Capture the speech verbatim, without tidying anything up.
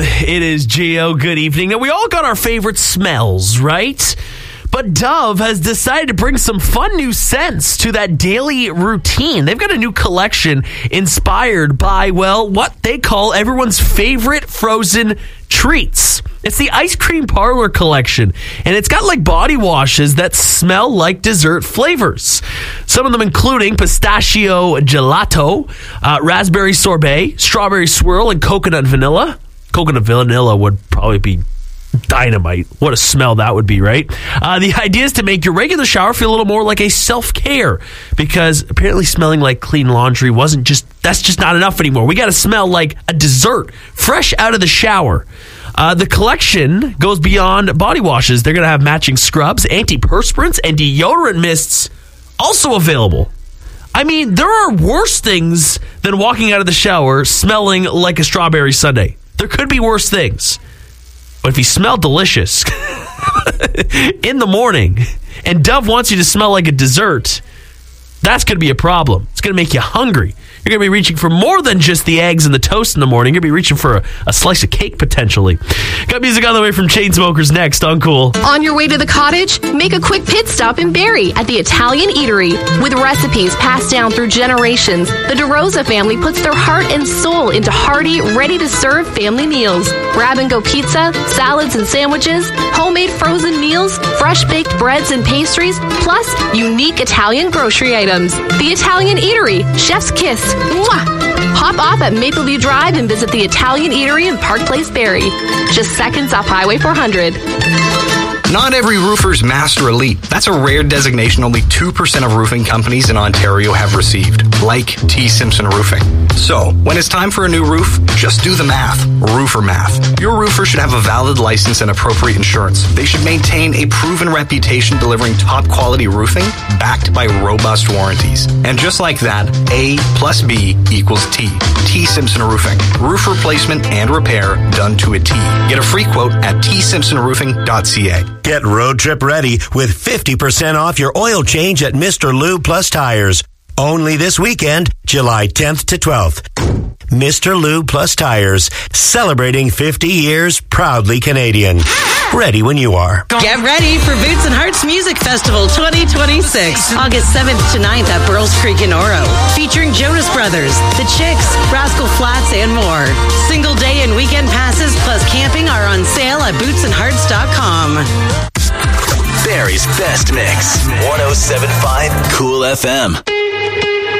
It is Gio. Good evening. Now, we all got our favorite smells, right? But Dove has decided to bring some fun new scents to that daily routine. They've got a new collection inspired by, well, what they call everyone's favorite frozen treats. It's the Ice Cream Parlor collection, and it's got like body washes that smell like dessert flavors. Some of them including pistachio gelato, uh, raspberry sorbet, strawberry swirl, and coconut vanilla. Coconut vanilla would probably be dynamite. What a smell that would be, right? Uh, the idea is to make your regular shower feel a little more like a self-care, because apparently smelling like clean laundry wasn't just, that's just not enough anymore. We got to smell like a dessert, fresh out of the shower. Uh, the collection goes beyond body washes. They're going to have matching scrubs, antiperspirants, and deodorant mists also available. I mean, there are worse things than walking out of the shower smelling like a strawberry sundae. There could be worse things. But if you smell delicious in the morning and Dove wants you to smell like a dessert, that's going to be a problem. It's going to make you hungry. You're going to be reaching for more than just the eggs and the toast in the morning. You're going to be reaching for a, a slice of cake, potentially. Got music on the way from Chainsmokers next on Cool. On your way to the cottage, make a quick pit stop in Barrie at the Italian Eatery. With recipes passed down through generations, the DeRosa family puts their heart and soul into hearty, ready-to-serve family meals. Grab-and-go pizza, salads and sandwiches, homemade frozen meals, fresh-baked breads and pastries, plus unique Italian grocery items. The Italian Eatery, Chef's Kiss. Mwah! Hop off at Mapleview Drive and visit the Italian Eatery in Park Place, Barrie. Just seconds off Highway four hundred. Not every roofer's Master Elite. That's a rare designation only two percent of roofing companies in Ontario have received, like T. Simpson Roofing. So, when it's time for a new roof, just do the math. Roofer math. Your roofer should have a valid license and appropriate insurance. They should maintain a proven reputation delivering top quality roofing backed by robust warranties. And just like that, A plus B equals T. T. Simpson Roofing. Roof replacement and repair done to a T. Get a free quote at t simpson roofing dot c a. Get road trip ready with fifty percent off your oil change at Mister Lube Plus Tires. Only this weekend, July tenth to twelfth. Mister Lube Plus Tires, celebrating fifty years, proudly Canadian. Ready when you are. Get ready for Boots and Hearts Music Festival twenty twenty-six, August seventh to ninth at Burles Creek in Oro. Featuring Jonas Brothers, The Chicks, Rascal Flatts, and more. Single day and weekend passes plus camping are on sale at boots and hearts dot com. Barrie's best mix, one oh seven point five Cool F M.